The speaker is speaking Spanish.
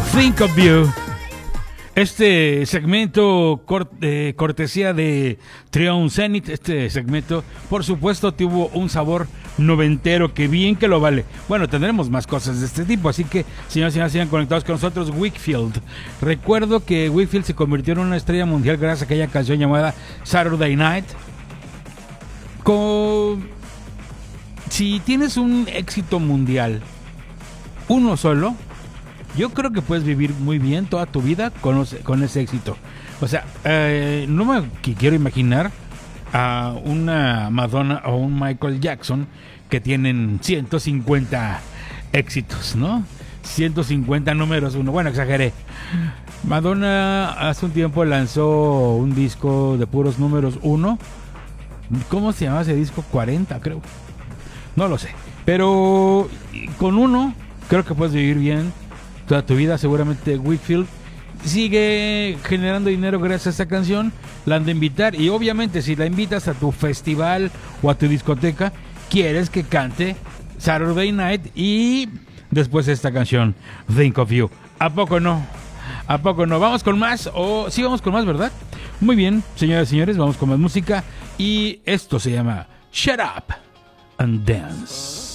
Think of You. Este segmento cortesía de Triumph Zenith, este segmento por supuesto tuvo un sabor noventero que bien que lo vale. Bueno, tendremos más cosas de este tipo, así que señoras y señores, sigan conectados con nosotros. Wakefield. Recuerdo que Wakefield se convirtió en una estrella mundial gracias a aquella canción llamada Saturday Night. Si tienes un éxito mundial, uno solo, yo creo que puedes vivir muy bien toda tu vida con ese éxito. O sea, no me quiero imaginar a una Madonna o un Michael Jackson que tienen 150 éxitos, ¿no? 150 números uno. Bueno, exageré. Madonna hace un tiempo lanzó un disco de puros números uno. ¿Cómo se llama ese disco? 40, creo. No lo sé. Pero con uno creo que puedes vivir bien toda tu vida. Seguramente Wakefield sigue generando dinero gracias a esta canción. La han de invitar, y obviamente si la invitas a tu festival o a tu discoteca, quieres que cante Saturday Night y después esta canción, Think of You. ¿A poco no? ¿A poco no? ¿Vamos con más? Sí, vamos con más, ¿verdad? Muy bien, señoras y señores, vamos con más música, y esto se llama Shut Up and Dance.